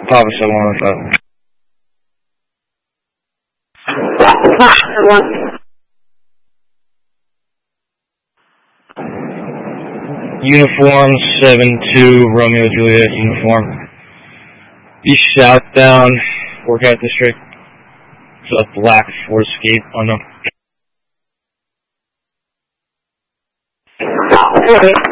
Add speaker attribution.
Speaker 1: Papa 7115. Uniform 7-2, Romeo Juliet uniform. East southbound, Workout District. It's a black Ford Escape on them.